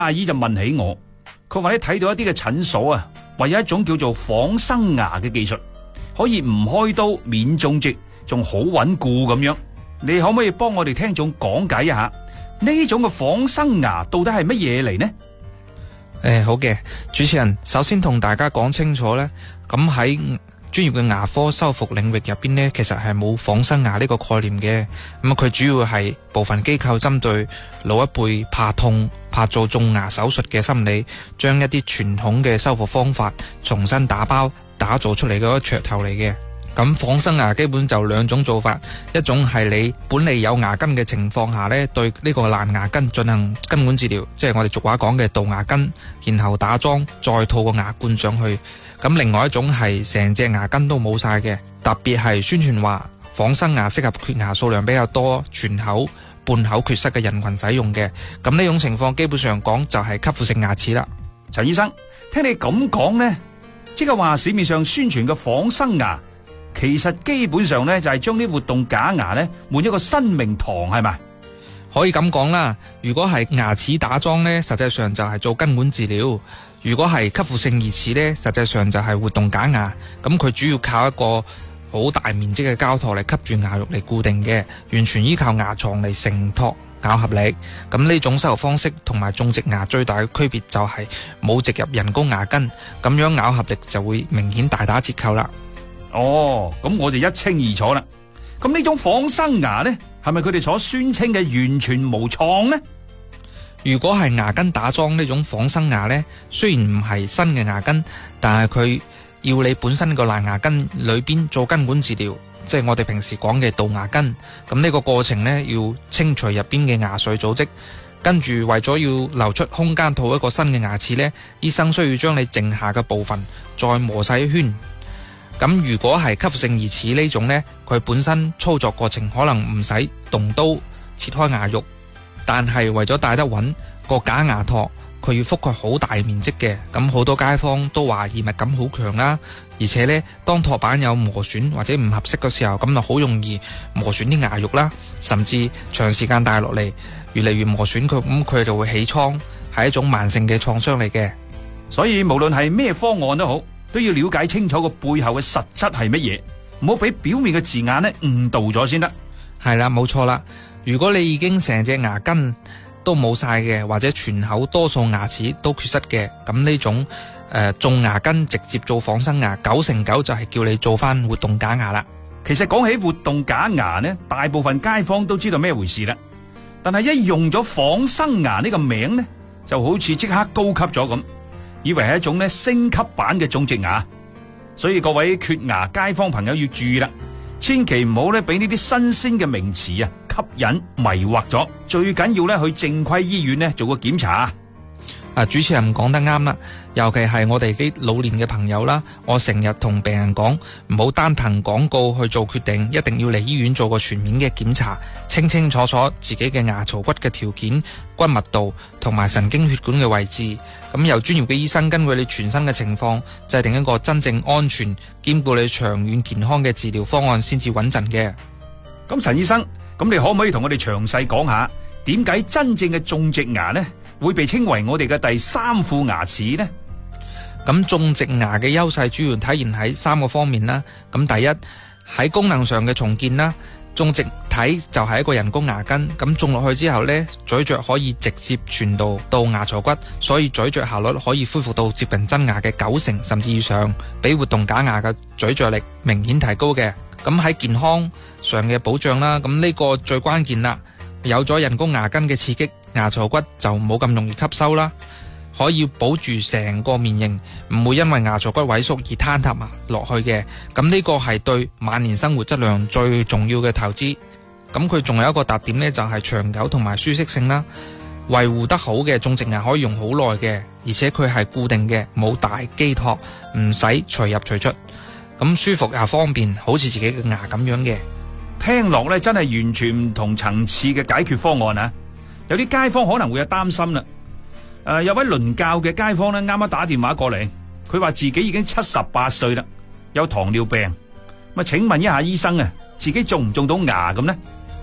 阿姨就問起我，佢話咧睇到一啲嘅診所啊，話有一種叫做仿生牙嘅技術，可以唔開刀免種植，仲好穩固咁樣。你可唔可以幫我哋聽眾講解一下呢種嘅仿生牙到底係乜嘢嚟呢？ 好嘅，主持人，首先同大家講清楚呢，咁喺專業嘅牙科修復領域入邊呢，其實係冇仿生牙呢個概念嘅。咁佢主要係部分機構針對老一輩怕痛、怕做種牙手術嘅心理，將一啲傳統嘅修復方法重新打包打造出嚟嘅一個噱頭嚟嘅。咁仿生牙基本就兩種做法，一種係你本嚟有牙根嘅情況下呢，對呢個爛牙根進行根管治療，即係我哋俗話講嘅杜牙根，然後打樁再套個牙冠上去。咁另外一種係成隻牙根都冇晒嘅，特別係宣傳話仿生牙適合缺牙數量比較多、全口、半口缺失嘅人群使用嘅。咁呢種情況基本上講就係吸附性牙齒啦。 陳醫生，聽你咁講呢，即係話市面上宣傳嘅仿生牙，其實基本上呢就係將啲活動假牙呢換一個新名堂，係咪？ 可以咁講啦。如果係牙齒打樁呢，實際上就係做根管治療。如果係吸附性義齒呢，實際上就係活動假牙。咁佢主要靠一個好大面積嘅膠托嚟吸住牙肉嚟固定嘅，完全依靠牙床嚟承托咬合力。咁呢種修復方式同埋種植牙最大嘅區別就係冇植入人工牙根，咁樣咬合力就會明顯大打折扣啦。 哦，咁我就一清二楚啦。咁呢種仿生牙呢，係咪佢哋所宣稱嘅完全無創呢？ 如果係牙根打樁呢種仿生牙呢，雖然唔係新嘅牙根，但係佢要你本身個爛牙根裏邊做根管治療，即係我哋平時講嘅杜牙根。咁呢個過程呢，要清除入邊嘅牙髓組織，跟住為咗要留出空間套一個新嘅牙齒呢，醫生需要將你剩下嘅部分再磨細一圈。咁如果係吸附性義齒呢種呢，佢本身操作過程可能唔使動刀切開牙肉，但係為咗戴得穩，個假牙托佢要覆蓋好大面積嘅。咁好多街坊都話異物感好強啦，而且呢，當托板有磨損或者唔合適嘅時候，咁就好容易磨損啲牙肉啦，甚至長時間戴落嚟越嚟越磨損佢，咁佢就會起瘡，係一種慢性嘅創傷嚟嘅。 所以無論係咩方案都好，都要了解清楚個背後嘅實質係乜嘢，唔好俾表面嘅字眼呢誤導咗先得。 係啦，冇錯啦。如果你已經成隻牙根都冇晒嘅，或者全口多數牙齒都缺失嘅，咁呢種種牙根直接做仿生牙，9成9就係叫你做翻活動假牙啦。 其實講起活動假牙呢，大部分街坊都知道咩回事啦。但係一用咗仿生牙呢個名呢，就好似即刻高級咗咁，以為係一種呢升級版嘅種植牙。所以各位缺牙街坊朋友要注意啦，千祈唔好呢俾呢啲新鮮嘅名詞啊吸引迷惑咗。最緊要呢去正規醫院呢做個檢查。 主持人講得啱啦，尤其係我哋啲老年嘅朋友啦，我成日同病人講，唔好單憑廣告去做決定，一定要嚟醫院做個全面嘅檢查，清清楚楚自己嘅牙槽骨嘅條件、骨密度同埋神經血管嘅位置，咁由專業嘅醫生根據你全身嘅情況，制定一個真正安全兼顧你長遠健康嘅治療方案先至穩陣嘅。 咁陳醫生，咁你可唔可以同我哋詳細講下，點解真正嘅種植牙呢會被稱為我哋嘅第三副牙齒呢？ 咁種植牙嘅優勢主要體現喺3個方面啦。咁第一，喺功能上嘅重建啦，種植體就係一個人工牙根，咁種落去之後呢，咀嚼可以直接傳導到牙槽骨，所以咀嚼效率可以恢復到接近真牙嘅9成甚至以上，比活動假牙嘅咀嚼力明顯提高嘅。咁喺健康上嘅保障啦，咁呢個最關鍵啦，有咗人工牙根嘅刺激，牙槽骨就冇咁容易吸收啦，可以保住成個面型，唔會因為牙槽骨萎縮而坍塌落去嘅。咁呢個係對晚年生活質量最重要嘅投資。咁佢仲有一個特點呢，就係長久同埋舒適性啦。維護得好嘅種植牙可以用好耐嘅，而且佢係固定嘅，冇大機托，唔使隨入隨出，咁舒服又方便，好似自己嘅牙咁樣嘅。 聽落咧真係完全唔同層次嘅解決方案啊！有啲街坊可能會有擔心啦。有位鄰教嘅街坊咧，啱啱打電話過嚟，佢話自己已經78歲啦，有糖尿病。咁請問一下醫生啊，自己種唔種到牙咁呢？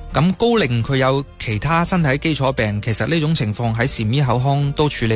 咁高齡佢有其他身體基礎病，其實呢種情況喺禪醫口腔都處理